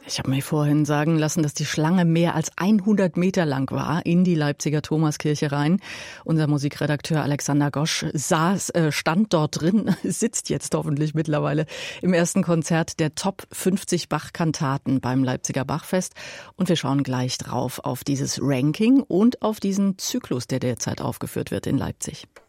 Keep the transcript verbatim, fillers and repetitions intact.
Ich habe mir vorhin sagen lassen, dass die Schlange mehr als hundert Meter lang war in die Leipziger Thomaskirche rein. Unser Musikredakteur Alexander Gosch saß, äh, stand dort drin, sitzt jetzt hoffentlich mittlerweile im ersten Konzert der Top fünfzig Bach-Kantaten beim Leipziger Bachfest. Und wir schauen gleich drauf auf dieses Ranking und auf diesen Zyklus, der derzeit aufgeführt wird in Leipzig.